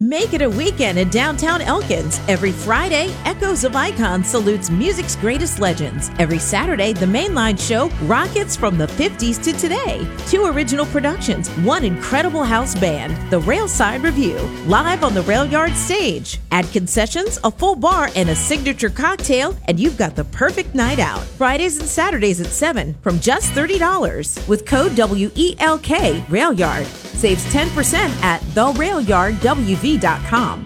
Make it a weekend in downtown Elkins. Every Friday, Echoes of Icon salutes music's greatest legends. Every Saturday, the Mainline Show rockets from the 50s to today. 2 original productions, 1 incredible house band, the Railside Review, live on the Rail Yard stage. Add concessions, a full bar, and a signature cocktail, and you've got the perfect night out. Fridays and Saturdays at 7 from just $30. With code WELK, Rail Yard. Saves 10% at therailyardwv.com.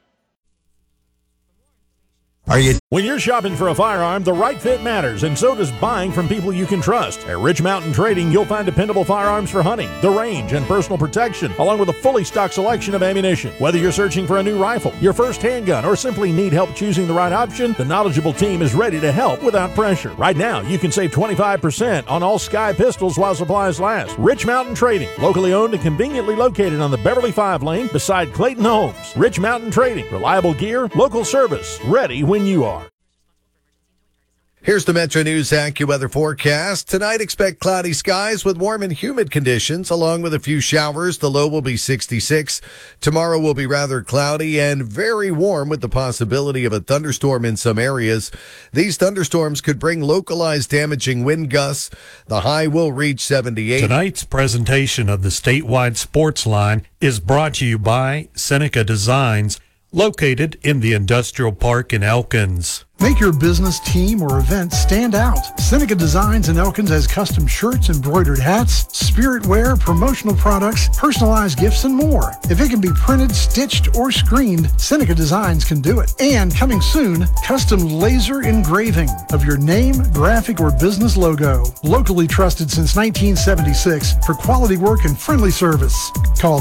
When you're shopping for a firearm, the right fit matters, and so does buying from people you can trust. At Rich Mountain Trading, you'll find dependable firearms for hunting, the range, and personal protection, along with a fully stocked selection of ammunition. Whether you're searching for a new rifle, your first handgun, or simply need help choosing the right option, the knowledgeable team is ready to help without pressure. Right now, you can save 25% on all Sky pistols while supplies last. Rich Mountain Trading, locally owned and conveniently located on the Beverly 5 lane beside Clayton Homes. Rich Mountain Trading, reliable gear, local service, ready when you are. Here's the Metro News AccuWeather forecast. Tonight, expect cloudy skies with warm and humid conditions, along with a few showers. The low will be 66. Tomorrow will be rather cloudy and very warm with the possibility of a thunderstorm in some areas. These thunderstorms could bring localized damaging wind gusts. The high will reach 78. Tonight's presentation of the statewide sports line is brought to you by Seneca Designs, located in the Industrial Park in Elkins. Make your business, team, or event stand out. Seneca Designs in Elkins has custom shirts, embroidered hats, spirit wear, promotional products, personalized gifts, and more. If it can be printed, stitched, or screened, Seneca Designs can do it. And coming soon, custom laser engraving of your name, graphic, or business logo. Locally trusted since 1976 for quality work and friendly service. Call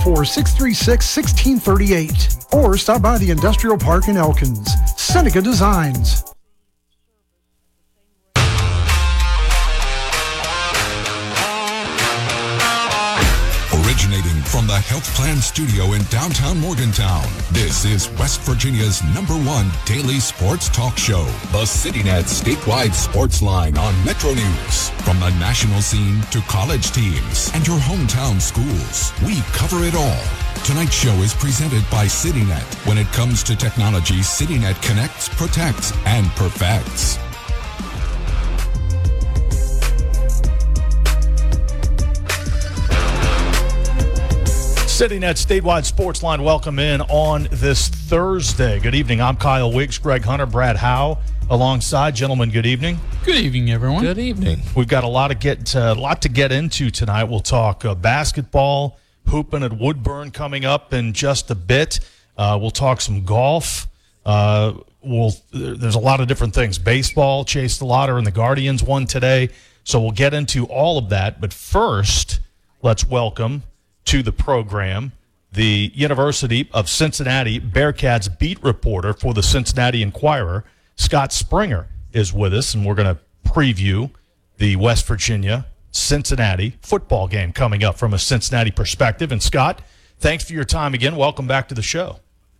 304-636-1638 or stop by the Industrial Park in Elkins. Seneca Designs. Originating from the Health Plan Studio in downtown Morgantown, this is West Virginia's #1 daily sports talk show, the CityNet statewide sports line on Metro News. From the national scene to college teams and your hometown schools, we cover it all. Tonight's show is presented by CityNet. When it comes to technology, CityNet connects, protects, and perfects. CityNet statewide sports line, welcome in on this Thursday. Good evening. I'm Kyle Wiggs, Greg Hunter, Brad Howe alongside. Gentlemen, good evening. Good evening, everyone. Good evening. We've got a lot to get into tonight. We'll talk basketball, hooping at Woodburn coming up in just a bit. We'll talk some golf. There's a lot of different things. Baseball, Chase the Lotter and the Guardians won today. So we'll get into all of that. But first, let's welcome to the program the University of Cincinnati Bearcats beat reporter for the Cincinnati Enquirer, Scott Springer, is with us, and we're going to preview the West Virginia-Cincinnati football game coming up from a Cincinnati perspective. And Scott, thanks for your time again. Welcome back to the show.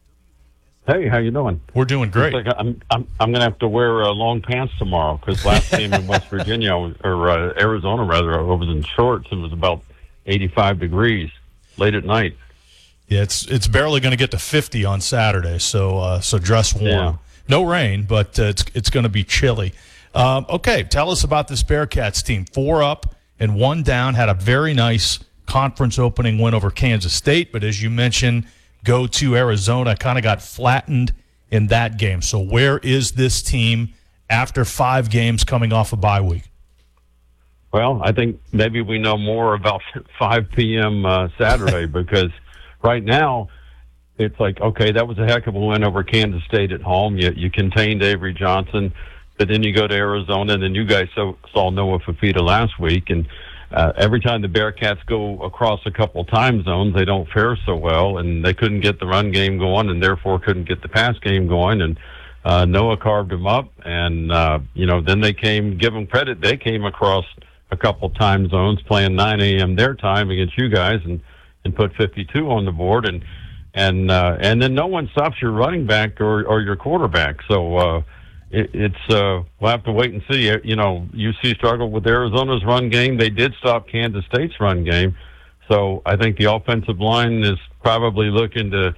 Hey, how you doing? We're doing great. Like I'm going to have to wear long pants tomorrow because last game in West Virginia or Arizona rather, I was in shorts and it was about 85 degrees late at night. Yeah, it's barely going to get to 50 on Saturday, so dress warm. Yeah. No rain, but it's going to be chilly. Okay, tell us about this Bearcats team. 4 up and 1 down. Had a very nice conference opening win over Kansas State, but as you mentioned, go to Arizona, kind of got flattened in that game. So where is this team after 5 games coming off a bye week? Well, I think maybe we know more about 5 p.m. Saturday because right now it's like, okay, that was a heck of a win over Kansas State at home. You contained Avery Johnson, but then you go to Arizona, and then you guys saw Noah Fafita last week. And every time the Bearcats go across a couple time zones, they don't fare so well, and they couldn't get the run game going and therefore couldn't get the pass game going. And Noah carved them up, and, then they give them credit, they came across a couple time zones playing 9 a.m. their time against you guys and put 52 on the board. And then no one stops your running back or your quarterback. So we'll have to wait and see. UC struggled with Arizona's run game. They did stop Kansas State's run game. So I think the offensive line is probably looking to